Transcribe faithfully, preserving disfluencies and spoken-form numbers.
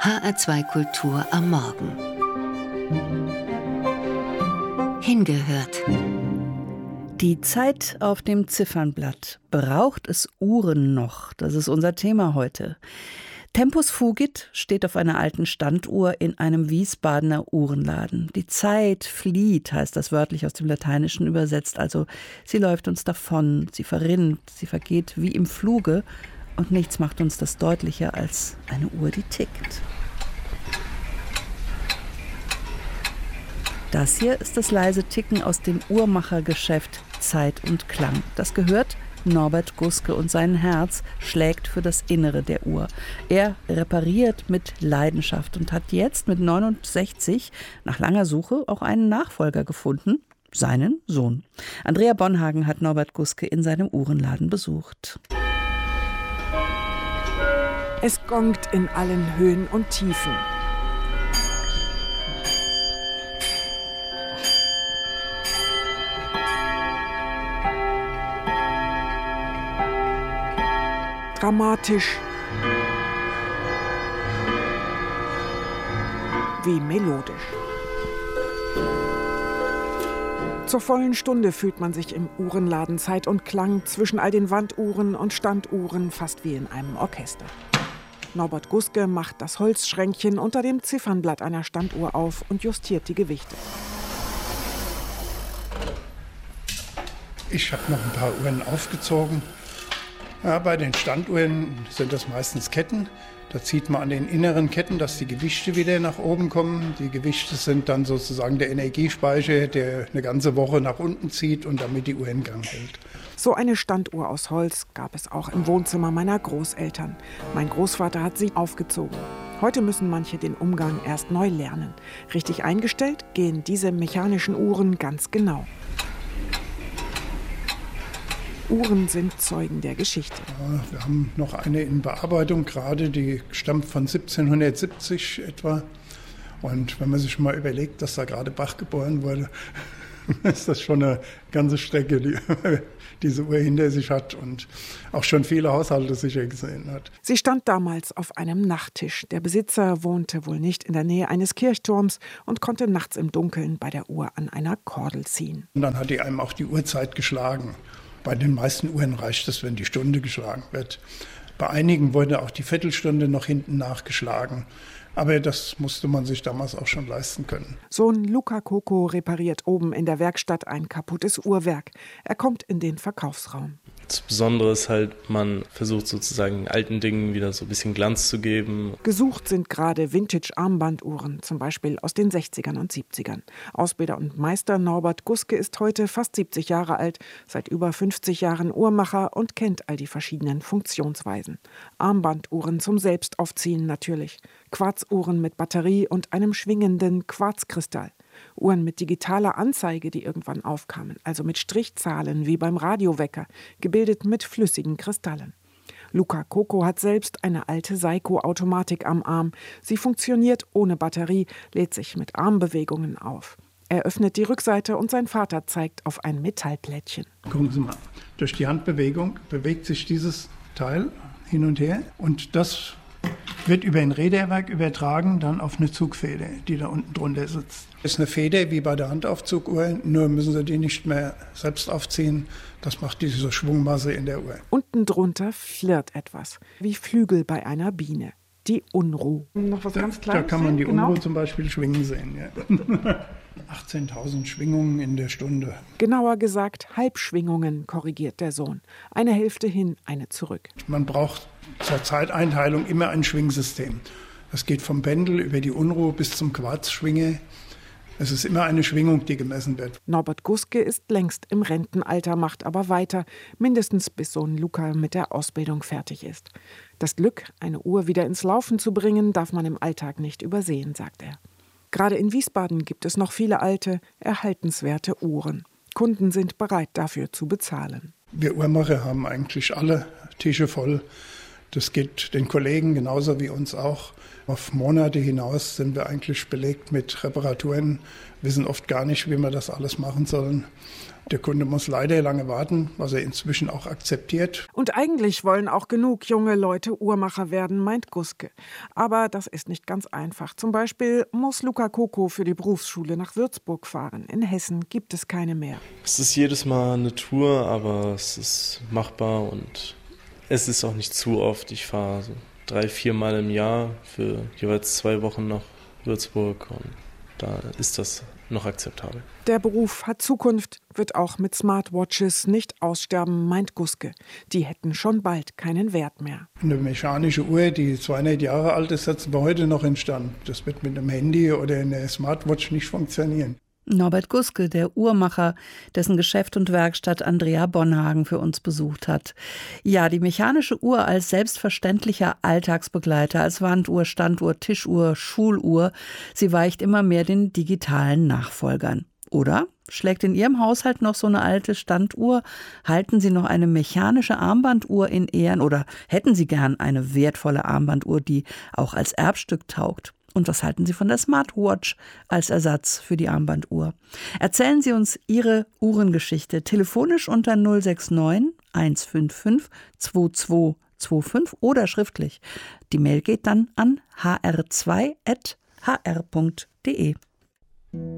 H R zwei Kultur am Morgen. Hingehört. Die Zeit auf dem Ziffernblatt. Braucht es Uhren noch? Das ist unser Thema heute. Tempus fugit steht auf einer alten Standuhr in einem Wiesbadener Uhrenladen. Die Zeit flieht, heißt das wörtlich aus dem Lateinischen übersetzt. Also sie läuft uns davon, sie verrinnt, sie vergeht wie im Fluge. Und nichts macht uns das deutlicher als eine Uhr, die tickt. Das hier ist das leise Ticken aus dem Uhrmachergeschäft Zeit und Klang. Das gehört Norbert Guske und sein Herz schlägt für das Innere der Uhr. Er repariert mit Leidenschaft und hat jetzt mit neunundsechzig nach langer Suche auch einen Nachfolger gefunden, seinen Sohn. Andrea Bonhagen hat Norbert Guske in seinem Uhrenladen besucht. Es gongt in allen Höhen und Tiefen. Dramatisch wie melodisch. Zur vollen Stunde fühlt man sich im Uhrenladen Zeit und Klang zwischen all den Wanduhren und Standuhren fast wie in einem Orchester. Norbert Guske macht das Holzschränkchen unter dem Ziffernblatt einer Standuhr auf und justiert die Gewichte. Ich habe noch ein paar Uhren aufgezogen. Ja, bei den Standuhren sind das meistens Ketten. Da zieht man an den inneren Ketten, dass die Gewichte wieder nach oben kommen. Die Gewichte sind dann sozusagen der Energiespeicher, der eine ganze Woche nach unten zieht und damit die Uhr in Gang hält. So eine Standuhr aus Holz gab es auch im Wohnzimmer meiner Großeltern. Mein Großvater hat sie aufgezogen. Heute müssen manche den Umgang erst neu lernen. Richtig eingestellt gehen diese mechanischen Uhren ganz genau. Uhren sind Zeugen der Geschichte. Ja, wir haben noch eine in Bearbeitung gerade, die stammt von siebzehnhundertsiebzig etwa. Und wenn man sich mal überlegt, dass da gerade Bach geboren wurde, ist das schon eine ganze Strecke, die diese Uhr hinter sich hat und auch schon viele Haushalte sicher gesehen hat. Sie stand damals auf einem Nachttisch. Der Besitzer wohnte wohl nicht in der Nähe eines Kirchturms und konnte nachts im Dunkeln bei der Uhr an einer Kordel ziehen. Und dann hat die einem auch die Uhrzeit geschlagen. Bei den meisten Uhren reicht es, wenn die Stunde geschlagen wird. Bei einigen wurde auch die Viertelstunde noch hinten nachgeschlagen. Aber das musste man sich damals auch schon leisten können. Sohn Luca Coco repariert oben in der Werkstatt ein kaputtes Uhrwerk. Er kommt in den Verkaufsraum. Das Besondere ist halt, man versucht sozusagen alten Dingen wieder so ein bisschen Glanz zu geben. Gesucht sind gerade Vintage-Armbanduhren, zum Beispiel aus den sechzigern und siebzigern. Ausbilder und Meister Norbert Guske ist heute fast siebzig Jahre alt, seit über fünfzig Jahren Uhrmacher und kennt all die verschiedenen Funktionsweisen. Armbanduhren zum Selbstaufziehen natürlich, Quarzuhren mit Batterie und einem schwingenden Quarzkristall. Uhren mit digitaler Anzeige, die irgendwann aufkamen, also mit Strichzahlen wie beim Radiowecker, gebildet mit flüssigen Kristallen. Luca Coco hat selbst eine alte Seiko-Automatik am Arm. Sie funktioniert ohne Batterie, lädt sich mit Armbewegungen auf. Er öffnet die Rückseite und sein Vater zeigt auf ein Metallplättchen. Gucken Sie mal, durch die Handbewegung bewegt sich dieses Teil hin und her und das wird über ein Räderwerk übertragen, dann auf eine Zugfeder, die da unten drunter sitzt. Das ist eine Feder wie bei der Handaufzuguhr, nur müssen Sie die nicht mehr selbst aufziehen. Das macht diese Schwungmasse in der Uhr. Unten drunter flirrt etwas, wie Flügel bei einer Biene. Die Unruh. Noch was da, ganz Kleines? Da kann man die genau. Unruh zum Beispiel schwingen sehen. Ja. achtzehntausend Schwingungen in der Stunde. Genauer gesagt Halbschwingungen, korrigiert der Sohn. Eine Hälfte hin, eine zurück. Man braucht zur Zeiteinteilung immer ein Schwingsystem. Das geht vom Pendel über die Unruh bis zum Quarzschwinge. Es ist immer eine Schwingung, die gemessen wird. Norbert Guske ist längst im Rentenalter, macht aber weiter, mindestens bis Sohn Luca mit der Ausbildung fertig ist. Das Glück, eine Uhr wieder ins Laufen zu bringen, darf man im Alltag nicht übersehen, sagt er. Gerade in Wiesbaden gibt es noch viele alte, erhaltenswerte Uhren. Kunden sind bereit, dafür zu bezahlen. Wir Uhrmacher haben eigentlich alle Tische voll. Das geht den Kollegen genauso wie uns auch. Auf Monate hinaus sind wir eigentlich belegt mit Reparaturen, wissen oft gar nicht, wie wir das alles machen sollen. Der Kunde muss leider lange warten, was er inzwischen auch akzeptiert. Und eigentlich wollen auch genug junge Leute Uhrmacher werden, meint Guske. Aber das ist nicht ganz einfach. Zum Beispiel muss Luca Coco für die Berufsschule nach Würzburg fahren. In Hessen gibt es keine mehr. Es ist jedes Mal eine Tour, aber es ist machbar und es ist auch nicht zu oft. Ich fahre so drei, vier Mal im Jahr für jeweils zwei Wochen nach Würzburg und da ist das noch akzeptabel. Der Beruf hat Zukunft, wird auch mit Smartwatches nicht aussterben, meint Guske. Die hätten schon bald keinen Wert mehr. Eine mechanische Uhr, die zweihundert Jahre alt ist, setzen wir heute noch in Stand. Das wird mit einem Handy oder einer Smartwatch nicht funktionieren. Norbert Guske, der Uhrmacher, dessen Geschäft und Werkstatt Andrea Bonhagen für uns besucht hat. Ja, die mechanische Uhr als selbstverständlicher Alltagsbegleiter, als Wanduhr, Standuhr, Tischuhr, Schuluhr, sie weicht immer mehr den digitalen Nachfolgern. Oder schlägt in Ihrem Haushalt noch so eine alte Standuhr? Halten Sie noch eine mechanische Armbanduhr in Ehren oder hätten Sie gern eine wertvolle Armbanduhr, die auch als Erbstück taugt? Und was halten Sie von der Smartwatch als Ersatz für die Armbanduhr? Erzählen Sie uns Ihre Uhrengeschichte telefonisch unter null sechs neun eins fünf fünf zwei zwei zwei fünf oder schriftlich. Die Mail geht dann an h r zwei at h r punkt d e.